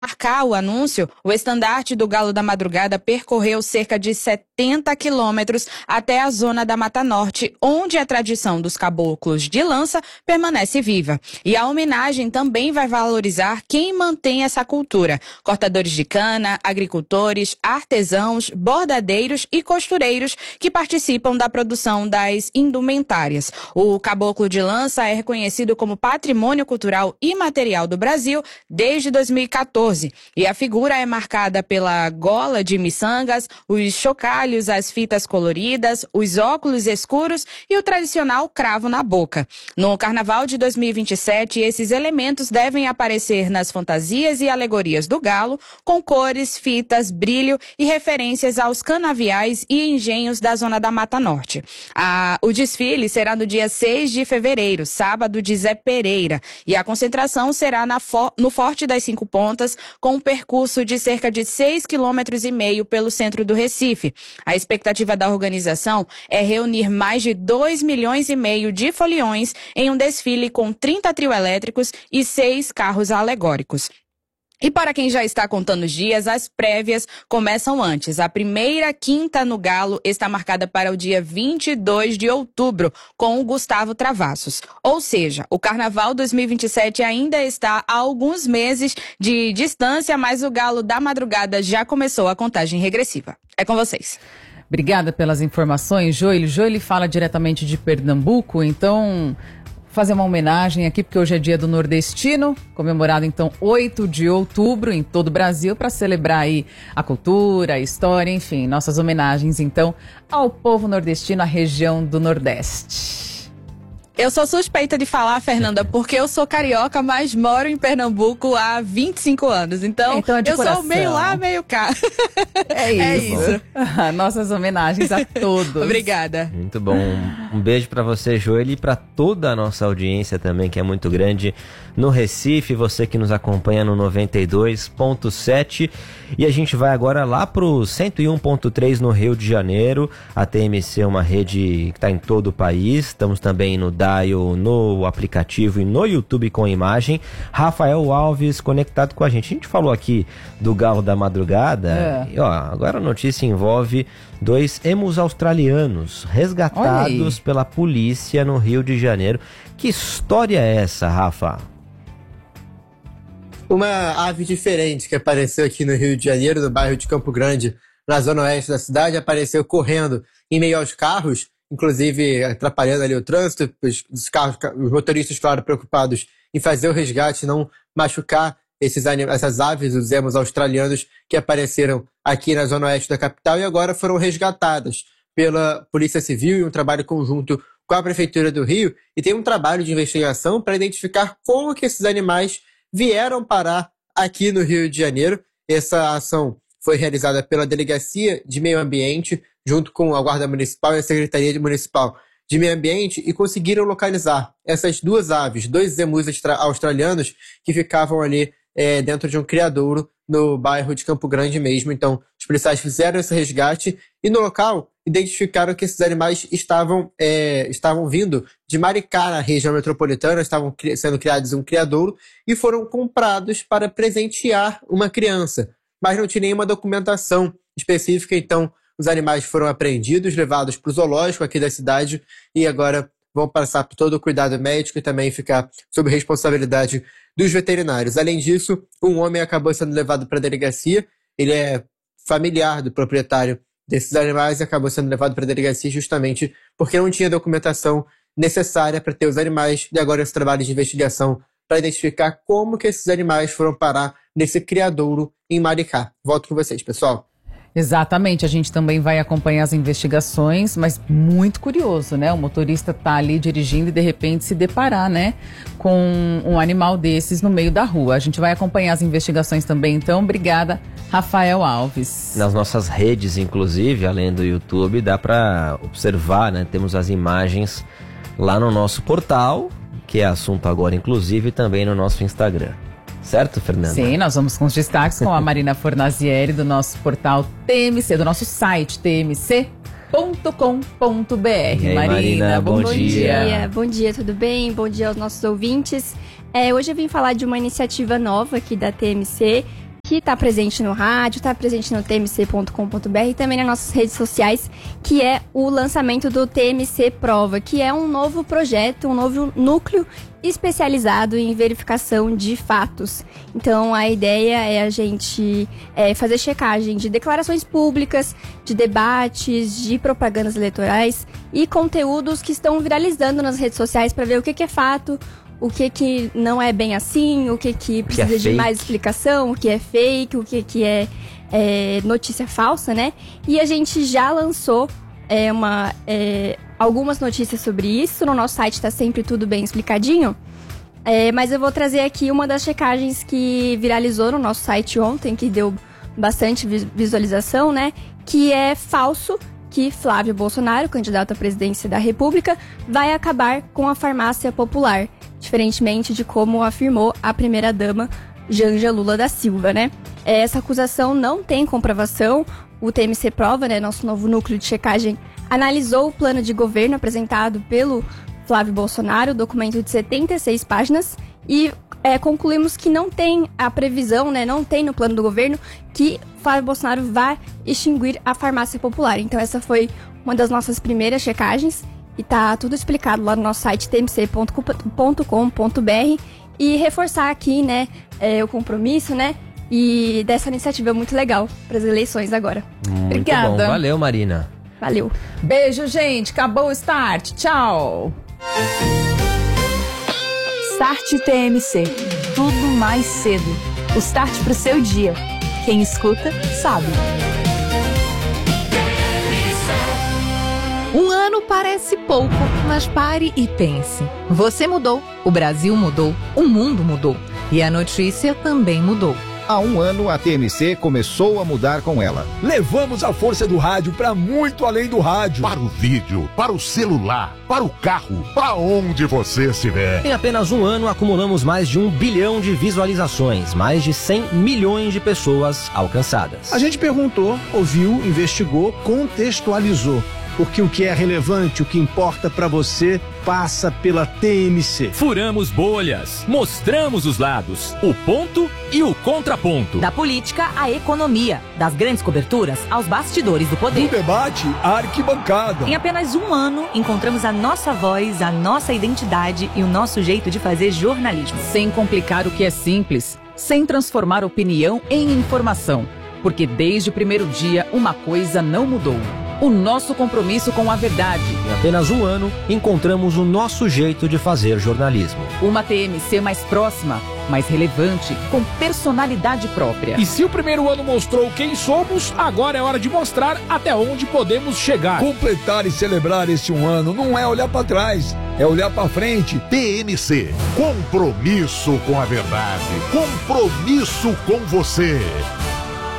Marcar o anúncio, o estandarte do Galo da Madrugada percorreu cerca de 70 quilômetros até a zona da Mata Norte, onde a tradição dos caboclos de lança permanece viva. E a homenagem também vai valorizar quem mantém essa cultura: cortadores de cana, agricultores, artesãos, bordadeiros e costureiros que participam da produção das indumentárias. O caboclo de lança é reconhecido como Patrimônio Cultural Imaterial do Brasil desde 2014. E a figura é marcada pela gola de miçangas, os chocalhos, as fitas coloridas, os óculos escuros e o tradicional cravo na boca. No Carnaval de 2027, esses elementos devem aparecer nas fantasias e alegorias do galo, com cores, fitas, brilho e referências aos canaviais e engenhos da zona da Mata Norte. O desfile será no dia 6 de fevereiro, sábado de Zé Pereira, e a concentração será no Forte das Cinco Pontas, com um percurso de cerca de 6,5 km pelo centro do Recife. A expectativa da organização é reunir mais de 2,5 milhões de foliões em um desfile com 30 trio elétricos e 6 carros alegóricos. E para quem já está contando os dias, as prévias começam antes. A primeira quinta no Galo está marcada para o dia 22 de outubro, com o Gustavo Travassos. Ou seja, o Carnaval 2027 ainda está a alguns meses de distância, mas o Galo da Madrugada já começou a contagem regressiva. É com vocês. Obrigada pelas informações, Joely. Joely fala diretamente de Pernambuco, então fazer uma homenagem aqui, porque hoje é dia do nordestino, comemorado então 8 de outubro em todo o Brasil, para celebrar aí a cultura, a história, enfim, nossas homenagens então ao povo nordestino, à região do Nordeste. Eu sou suspeita de falar, Fernanda, porque eu sou carioca, mas moro em Pernambuco há 25 anos. Então eu sou meio lá, meio cá. É isso. Nossas homenagens a todos. Obrigada. Muito bom. Um beijo pra você, Joely, e pra toda a nossa audiência também, que é muito grande no Recife, você que nos acompanha no 92.7. E a gente vai agora lá pro 101.3 no Rio de Janeiro. A TMC é uma rede que está em todo o país. Estamos também no Dial, no aplicativo e no YouTube com imagem. Rafael Alves conectado com a gente. A gente falou aqui do Galo da Madrugada. E, agora a notícia envolve 2 emus australianos resgatados pela polícia no Rio de Janeiro. Que história é essa, Rafa? Uma ave diferente que apareceu aqui no Rio de Janeiro, no bairro de Campo Grande, na zona oeste da cidade, apareceu correndo em meio aos carros, inclusive atrapalhando ali o trânsito. Os motoristas, claro, preocupados em fazer o resgate, não machucar essas aves, os emus australianos que apareceram aqui na zona oeste da capital e agora foram resgatadas pela Polícia Civil em um trabalho conjunto com a Prefeitura do Rio, e tem um trabalho de investigação para identificar como que esses animais vieram parar aqui no Rio de Janeiro. Essa ação foi realizada pela Delegacia de Meio Ambiente, junto com a Guarda Municipal e a Secretaria Municipal de Meio Ambiente, e conseguiram localizar essas 2 aves, 2 emus australianos que ficavam ali dentro de um criadouro no bairro de Campo Grande mesmo. Então, os policiais fizeram esse resgate e no local identificaram que esses animais estavam vindo de Maricá, na região metropolitana, estavam sendo criados em um criadouro e foram comprados para presentear uma criança. Mas não tinha nenhuma documentação específica, então os animais foram apreendidos, levados para o zoológico aqui da cidade e agora vão passar por todo o cuidado médico e também ficar sob responsabilidade dos veterinários. Além disso, um homem acabou sendo levado para a delegacia. Ele é familiar do proprietário desses animais e acabou sendo levado para a delegacia justamente porque não tinha documentação necessária para ter os animais. E agora esse trabalho de investigação para identificar como que esses animais foram parar nesse criadouro em Maricá. Volto com vocês, pessoal. Exatamente, a gente também vai acompanhar as investigações, mas muito curioso, né? O motorista tá ali dirigindo e de repente se deparar, né, com um animal desses no meio da rua. A gente vai acompanhar as investigações também, então obrigada, Rafael Alves. Nas nossas redes, inclusive, além do YouTube, dá para observar, né? Temos as imagens lá no nosso portal, que é assunto agora, inclusive, e também no nosso Instagram. Certo, Fernanda? Sim, nós vamos com os destaques com a Marina Fornazieri do nosso portal TMC, do nosso site tmc.com.br. Marina, bom dia. Bom dia, tudo bem? Bom dia aos nossos ouvintes. Hoje eu vim falar de uma iniciativa nova aqui da TMC, que está presente no rádio, está presente no tmc.com.br e também nas nossas redes sociais, que é o lançamento do TMC Prova, que é um novo projeto, um novo núcleo especializado em verificação de fatos. Então, a ideia é a gente fazer checagem de declarações públicas, de debates, de propagandas eleitorais e conteúdos que estão viralizando nas redes sociais para ver o que é fato, o que não é bem assim, o que precisa de mais explicação, o que é fake, o que é notícia falsa, né? E a gente já lançou algumas notícias sobre isso. No nosso site está sempre tudo bem explicadinho. Mas eu vou trazer aqui uma das checagens que viralizou no nosso site ontem, que deu bastante visualização, né? Que é falso que Flávio Bolsonaro, candidato à presidência da República, vai acabar com a farmácia popular, diferentemente de como afirmou a primeira-dama Janja Lula da Silva, né? Essa acusação não tem comprovação. O TMC Prova, né, nosso novo núcleo de checagem, analisou o plano de governo apresentado pelo Flávio Bolsonaro, documento de 76 páginas, e concluímos que não tem a previsão, né, não tem no plano do governo que Flávio Bolsonaro vai extinguir a farmácia popular. Então essa foi uma das nossas primeiras checagens e tá tudo explicado lá no nosso site tmc.com.br, e reforçar aqui, né, o compromisso, né, e dessa iniciativa muito legal para as eleições agora. Muito Obrigada. Bom. Valeu, Marina. Valeu. Beijo, gente. Acabou o Start. Tchau. Start TMC. Tudo mais cedo. O start pro seu dia. Quem escuta, sabe. Um ano parece pouco, mas pare e pense. Você mudou, o Brasil mudou, o mundo mudou. E a notícia também mudou. Há um ano, a TMC começou a mudar com ela. Levamos a força do rádio para muito além do rádio. Para o vídeo, para o celular, para o carro, para onde você estiver. Em apenas um ano, acumulamos mais de 1 bilhão de visualizações, mais de 100 milhões de pessoas alcançadas. A gente perguntou, ouviu, investigou, contextualizou. Porque o que é relevante, o que importa para você, passa pela TMC. Furamos bolhas, mostramos os lados, o ponto e o contraponto. Da política à economia, das grandes coberturas aos bastidores do poder. Do debate à arquibancada. Em apenas um ano, encontramos a nossa voz, a nossa identidade e o nosso jeito de fazer jornalismo. Sem complicar o que é simples, sem transformar opinião em informação. Porque desde o primeiro dia, uma coisa não mudou. O nosso compromisso com a verdade. Em apenas um ano, encontramos o nosso jeito de fazer jornalismo. Uma TMC mais próxima, mais relevante, com personalidade própria. E se o primeiro ano mostrou quem somos, agora é hora de mostrar até onde podemos chegar. Completar e celebrar esse um ano não é olhar para trás, é olhar para frente. TMC, compromisso com a verdade, compromisso com você.